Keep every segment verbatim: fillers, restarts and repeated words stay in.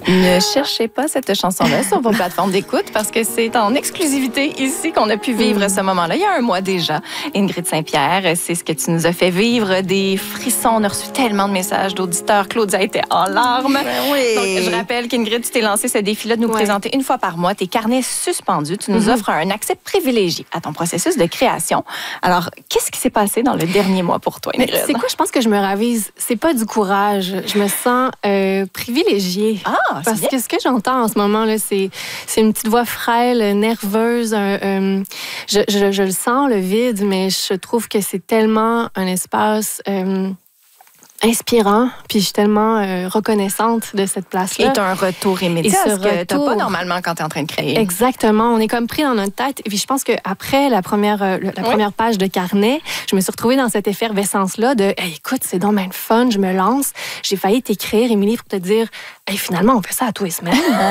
Ne cherchez pas cette chanson-là sur vos plateformes d'écoute parce que c'est en exclusivité ici qu'on a pu vivre mmh. ce moment-là. Il y a un mois déjà, Ingrid Saint-Pierre, c'est ce que tu nous as fait vivre, des frissons. On a reçu tellement de messages d'auditeurs. Claudia était en larmes. Ben oui. Donc, je rappelle qu'Ingrid, tu t'es lancé ce défi-là de nous ouais. présenter une fois par mois tes carnets suspendus. Tu nous mmh. offres un accès privilégié à ton processus de création. Alors, qu'est-ce qui s'est passé dans le dernier mois pour toi, Ingrid? C'est quoi? Je pense que je me ravise. C'est pas du courage. Je me sens euh, privilégiée. Ah, parce bien. que ce que j'entends en ce moment là, c'est c'est une petite voix frêle, nerveuse. Un, un, je, je, je le sens le vide, mais je trouve que c'est tellement un espace euh, inspirant, puis je suis tellement euh, reconnaissante de cette place-là. Et tu as un retour immédiat, Et ce ce que tu n'as retour- pas normalement quand tu es en train de créer. Exactement. On est comme pris dans notre tête. Et puis je pense qu'après la première, euh, la Oui. première page de carnet, je me suis retrouvée dans cette effervescence-là de hey, écoute, c'est donc bien le fun, je me lance. J'ai failli t'écrire, Émilie, pour te dire hey, finalement, on fait ça à tous les semaines.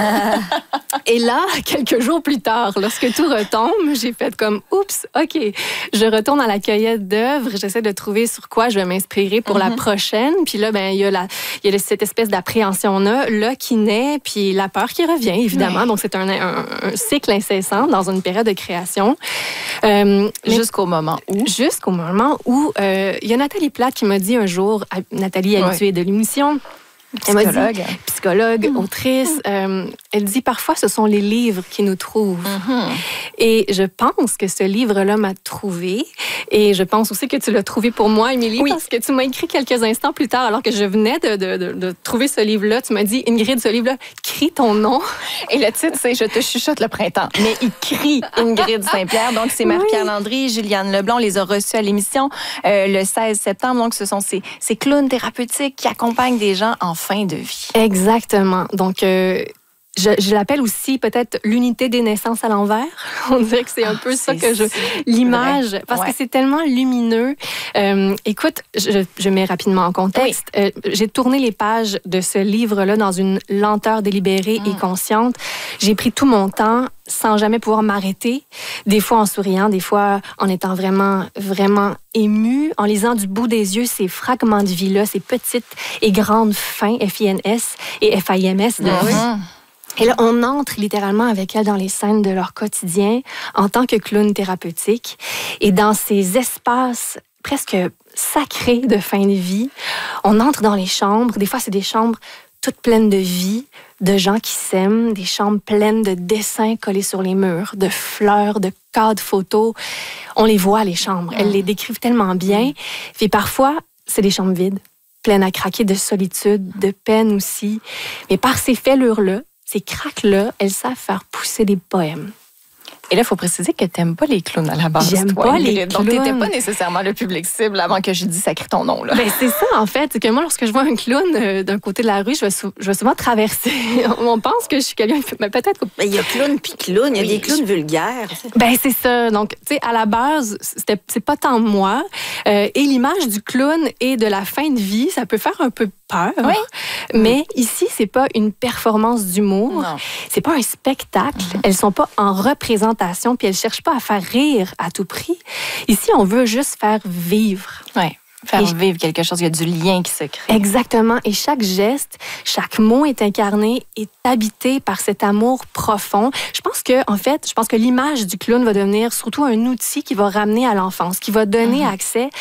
Et là, quelques jours plus tard, lorsque tout retombe, j'ai fait comme oups, OK. Je retourne à la cueillette d'œuvres. J'essaie de trouver sur quoi je vais m'inspirer pour mm-hmm. la prochaine. Puis là, ben, il y a, la, il y a cette espèce d'appréhension-là là, qui naît, puis la peur qui revient, évidemment. Oui. Donc, c'est un, un, un cycle incessant dans une période de création. Euh, jusqu'au moment où? Jusqu'au moment où euh, il y a Nathalie Plate qui m'a dit un jour, Nathalie habituée oui. de l'émission, psychologue, dit, psychologue mmh. autrice, euh, elle dit parfois ce sont les livres qui nous trouvent. Mmh. Et je pense que ce livre-là m'a trouvée. Et je pense aussi que tu l'as trouvé pour moi, Émilie, oui. parce que tu m'as écrit quelques instants plus tard, alors que je venais de, de, de, de trouver ce livre-là. Tu m'as dit, Ingrid, ce livre-là, crie ton nom. Et le titre, c'est Je te chuchote le printemps. Mais il crie Ingrid Saint-Pierre. Donc, c'est Marie-Pierre oui. Landry, Juliane Leblanc. On les a reçus à l'émission euh, le seize septembre. Donc, ce sont ces, ces clowns thérapeutiques qui accompagnent des gens en fin de vie. Exactement. Donc, euh, je, je l'appelle aussi peut-être l'unité des naissances à l'envers. On dirait que c'est un peu ah, ça que je... L'image, vrai. parce ouais. que c'est tellement lumineux. Euh, écoute, je, je mets rapidement en contexte. Oui. Euh, j'ai tourné les pages de ce livre-là dans une lenteur délibérée mm. et consciente. J'ai pris tout mon temps sans jamais pouvoir m'arrêter, des fois en souriant, des fois en étant vraiment, vraiment émue, en lisant du bout des yeux ces fragments de vie-là, ces petites et grandes fins, F I N S et F I M S de vie. Mm-hmm. Et là, on entre littéralement avec elles dans les scènes de leur quotidien en tant que clown thérapeutique. Et dans ces espaces presque sacrés de fin de vie, on entre dans les chambres. Des fois, c'est des chambres toutes pleines de vie, de gens qui s'aiment, des chambres pleines de dessins collés sur les murs, de fleurs, de cadres photos. On les voit, les chambres. Elles les décrivent tellement bien. Puis parfois, c'est des chambres vides, pleines à craquer de solitude, de peine aussi. Mais par ces fêlures-là, ces craques-là, elles savent faire pousser des poèmes. Et là, il faut préciser que tu n'aimes pas les clowns à la base. J'aime toi, pas Ingrid. les Donc, clowns. tu n'étais pas nécessairement le public cible avant que je dise sacré ton nom. Là. Ben, c'est ça, en fait. C'est que moi, lorsque je vois un clown euh, d'un côté de la rue, je vais, sou- je vais souvent traverser. On pense que je suis quelqu'un... Mais peut-être... Mais il y a clown puis clown. Il y a oui, des clowns je... vulgaires. Ben, c'est ça. Donc, tu sais, à la base, c'était, c'est pas tant moi. Euh, et l'image du clown et de la fin de vie, ça peut faire un peu peur. Oui. Mais ici, c'est pas une performance d'humour. Non. C'est pas un spectacle. Mm-hmm. Elles sont pas en représentation, puis elles cherchent pas à faire rire à tout prix. Ici, on veut juste faire vivre. Oui. Faire Et vivre quelque chose, il y a du lien qui se crée. Exactement. Et chaque geste, chaque mot est incarné, est habité par cet amour profond. Je pense que, en fait, je pense que l'image du clown va devenir surtout un outil qui va ramener à l'enfance, qui va donner mm-hmm. accès